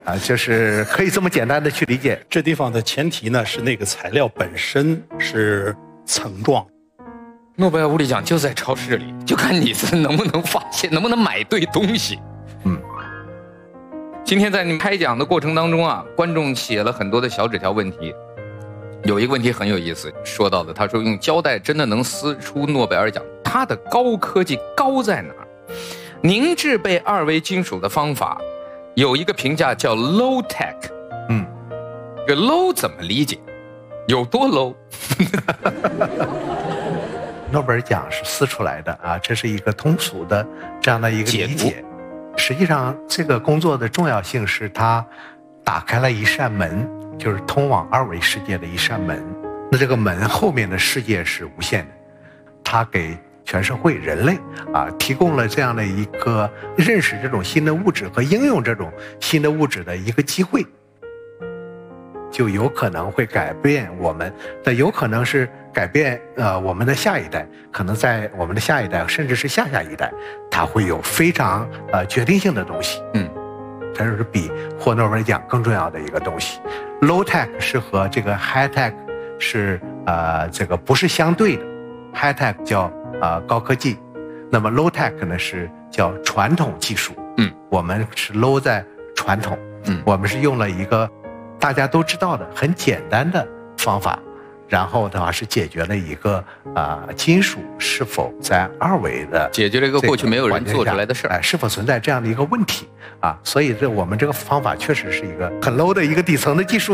就是可以这么简单的去理解。 这地方的前提呢是那个材料本身是层状。 诺贝尔物理奖就在超市里，就看你是能不能发现，能不能买对东西。今天在你们开讲的过程当中啊，观众写了很多的小纸条问题，有一个问题很有意思，说到的，他说用胶带真的能撕出诺贝尔奖，它的高科技高在哪儿？凝制被二维金属的方法有一个评价叫 low tech。这 low 怎么理解？有多 low？ 诺贝尔奖是撕出来的啊，这是一个通俗的这样的一个理解。实际上，这个工作的重要性是它打开了一扇门，就是通往二维世界的一扇门。那这个门后面的世界是无限的，它给全社会人类提供了这样的一个认识这种新的物质和应用这种新的物质的一个机会，就有可能会改变我们的，有可能是改变我们的下一代，可能在我们的下一代甚至是下下一代，它会有非常决定性的东西。它是比获诺贝尔奖更重要的一个东西。Low tech 是和这个 high tech 是这个不是相对的。high tech 叫高科技，那么 low tech 呢是叫传统技术。我们是 low 在传统。我们是用了一个大家都知道的很简单的方法，然后的话是解决了一个金属是否在二维的解决了一个过去没有人做出来的事儿， 是否存在这样的一个问题所以我们这个方法确实是一个很 low 的一个底层的技术。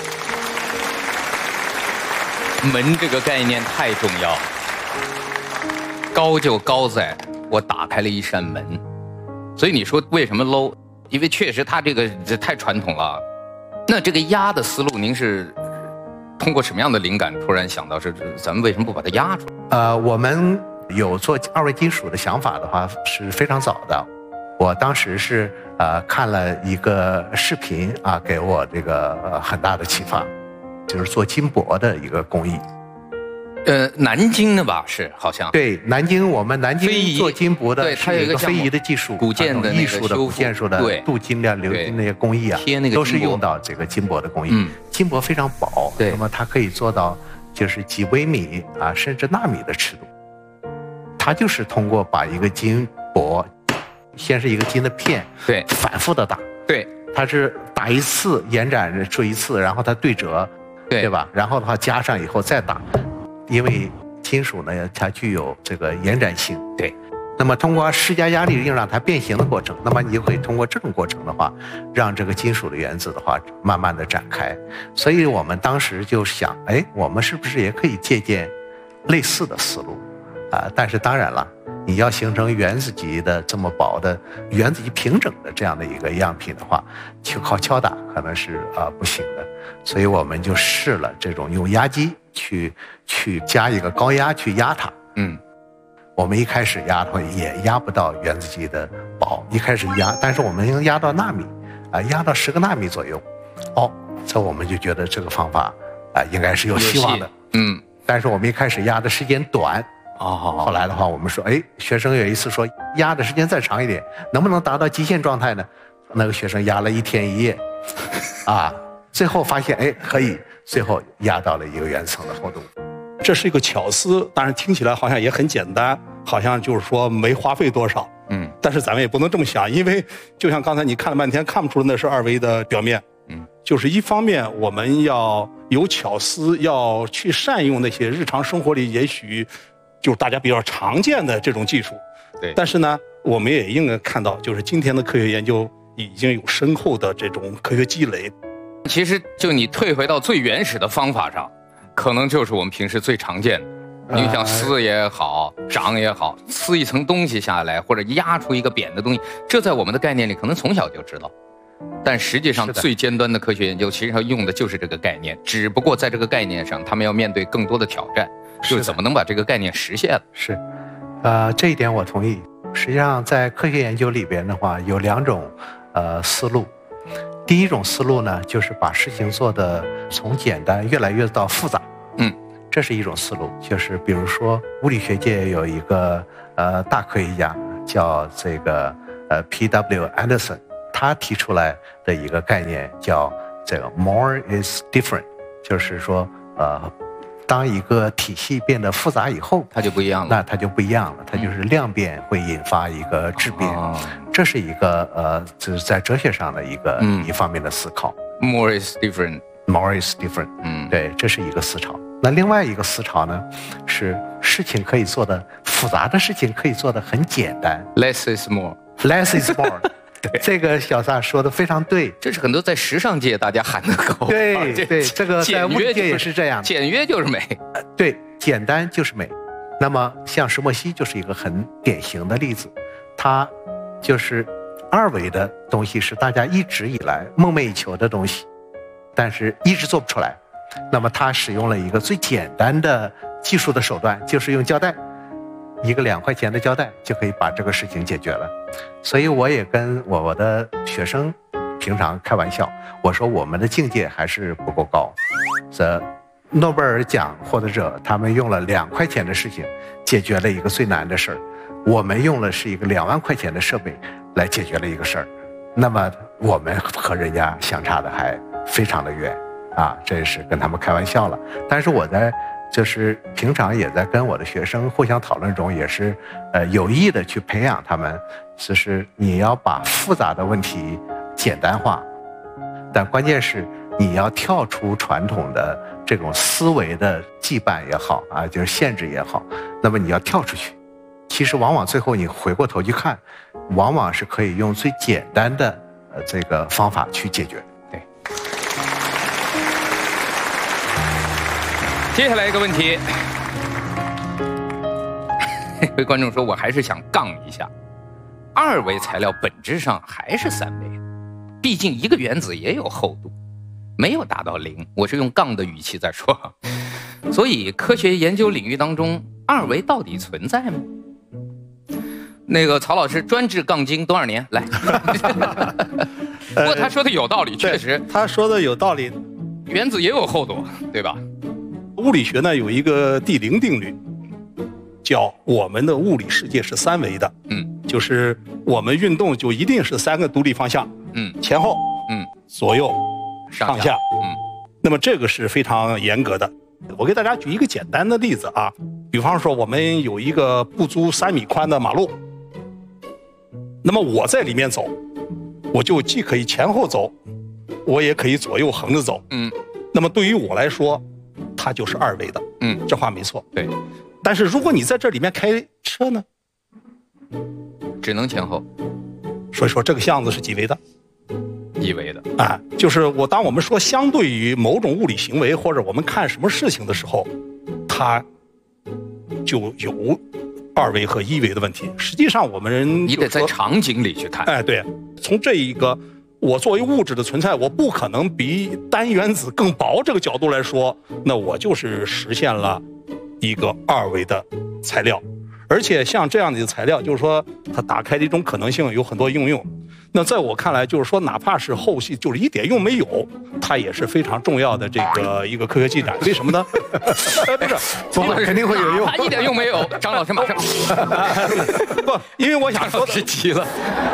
门这个概念太重要了，高就高在我打开了一扇门。所以你说为什么 low？ 因为确实它这个太传统了。那这个压的思路，您是通过什么样的灵感突然想到是咱们为什么不把它压出来？ 我们有做二维金属的想法的话是非常早的。我当时是看了一个视频给我这个很大的启发，就是做金箔的一个工艺。 南京的吧，是好像对，我们南京做金箔的， 它有一个非遗的技术， 古建的艺术的古建筑的镀金的鎏金那些工艺贴那个都是用到这个金箔的工艺。金箔非常薄，那么它可以做到就是几微米甚至纳米的尺度。它就是通过把一个金箔，先是一个金的片， 对， 反复的打， 对， 它是打一次延展出一次，然后它对折，对吧？然后的话加上以后再打。因为金属呢，它具有这个延展性， 对。 那么通过施加压力让它变形的过程，那么你就可以通过这种过程的话，让这个金属的原子的话慢慢的展开。所以我们当时就想，我们是不是也可以借鉴类似的思路但是当然了，你要形成原子级的这么薄的原子级平整的这样的一个样品的话，去靠敲打可能是不行的。所以我们就试了这种用压机去加一个高压去压它。我们一开始压的话也压不到原子级的薄，一开始压，但是我们能压到纳米压到10个纳米左右。这我们就觉得这个方法应该是有希望的。但是我们一开始压的时间短。后来的话我们说，学生有一次说压的时间再长一点，能不能达到极限状态呢？那个学生压了1天1夜最后发现可以，最后压到了1个原层的厚度。 这是一个巧思，当然听起来好像也很简单，好像就是说没花费多少。但是咱们也不能这么想，因为就像刚才你看了半天看不出那是二维的表面。就是一方面我们要有巧思，要去善用那些日常生活里也许就是大家比较常见的这种技术。 对。 但是呢，我们也应该看到，就是今天的科学研究已经有深厚的这种科学积累。 其实就你退回到最原始的方法上，可能就是我们平时最常见的。你想撕也好，长也好，撕一层东西下来，或者压出一个扁的东西，这在我们的概念里可能从小就知道。但实际上最尖端的科学研究实际上用的就是这个概念，只不过在这个概念上他们要面对更多的挑战，就是怎么能把这个概念实现了。 是这一点我同意。实际上在科学研究里边的话有2种思路。第一种思路呢，就是把事情做的从简单越来越到复杂。这是一种思路。就是比如说物理学界有一个大科学家叫这个P.W. Anderson 他提出来的一个概念叫这个 more is different， 就是说当一个体系变得复杂以后， 它就不一样了。 那它就不一样了，它就是量变会引发一个质变，这是一个就是在哲学上的一方面的思考。 More is different. More is different. 对，这是一个思潮。那另外一个思潮呢，是事情可以做的复杂的事情可以做的很简单。 Less is more. Less is more. 这个小撒说的非常对， 这是很多在时尚界大家喊的口号。 对，这个在物理界也是这样的。 简约就是美。 对，简单就是美。那么像石墨烯就是一个很典型的例子，它就是二维的东西是大家一直以来梦寐以求的东西，但是一直做不出来。那么它使用了一个最简单的技术的手段，就是用胶带，一个2块钱的胶带就可以把这个事情解决了。所以我也跟我的学生平常开玩笑，我说我们的境界还是不够高。诺贝尔奖获得者他们用了2块钱的事情解决了一个最难的事儿，我们用了是一个2万块钱的设备来解决了一个事儿，那么我们和人家相差的还非常的远啊，这也是跟他们开玩笑了。但是我在就是平常也在跟我的学生互相讨论中，也是有意的去培养他们，就是你要把复杂的问题简单化，但关键是你要跳出传统的这种思维的羁绊也好啊，就是限制也好，那么你要跳出去。其实往往最后你回过头去看，往往是可以用最简单的这个方法去解决。 对。接下来一个问题，有位观众说，我还是想杠一下，2维材料本质上还是3维，毕竟一个原子也有厚度，没有达到0。我是用杠的语气在说，所以科学研究领域当中，2维到底存在吗？那个曹老师专治杠精多少年？来，不过他说的有道理，确实， 他说的有道理。 原子也有厚度，对吧？ 物理学呢有一个第0定律，叫我们的物理世界是3维的。就是我们运动就一定是3个独立方向。前后，左右，上下。那么这个是非常严格的。我给大家举一个简单的例子啊，比方说我们有一个不足3米宽的马路，那么我在里面走，我就既可以前后走，我也可以左右横着走。那么对于我来说，它就是2维的。这话没错。对。但是如果你在这里面开车呢， 只能前后。 所以说这个巷子是几维的 ？1维的。 就是当我们说相对于某种物理行为或者我们看什么事情的时候，它就有2维和1维的问题。实际上我们人你得在场景里去看。 对，从这一个我作为物质的存在，我不可能比单原子更薄这个角度来说，那我就是实现了一个2维的材料。而且像这样的材料，就是说它打开的一种可能性有很多应用。那在我看来，就是说哪怕是后续就是一点用没有，它也是非常重要的这个一个科学进展。为什么呢？不是， 总肯定会有用。 它一点用没有，张老师马上不，因为我想说的急了。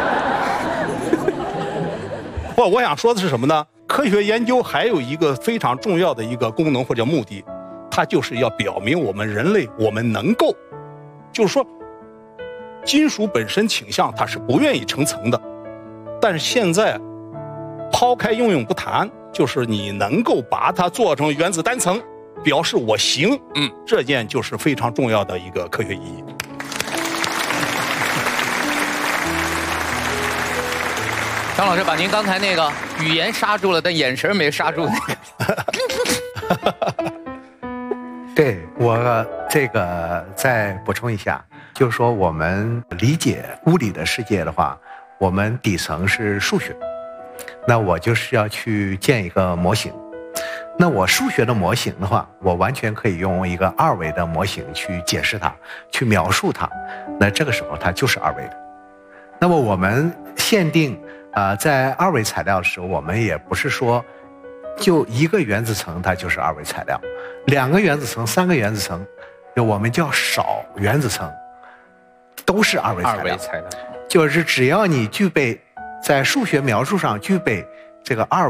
不，我想说的是什么呢？科学研究还有一个非常重要的一个功能或者目的，它就是要表明我们人类我们能够，就是说，金属本身倾向它是不愿意成层的。但是现在抛开应用不谈，就是你能够把它做成原子单层，表示我行，这件就是非常重要的一个科学意义。 张老师把您刚才那个语言刹住了，但眼神没刹住那个。 对，我这个再补充一下，就是说我们理解物理的世界的话，我们底层是数学，那我就是要去建一个模型。那我数学的模型的话，我完全可以用一个2维的模型去解释它，去描述它。那这个时候它就是2维的。那么我们限定在2维材料的时候，我们也不是说就一个原子层它就是2维材料，2个原子层、3个原子层，我们叫少原子层，都是2维材料。就是只要你具备在数学描述上具备这个阿尔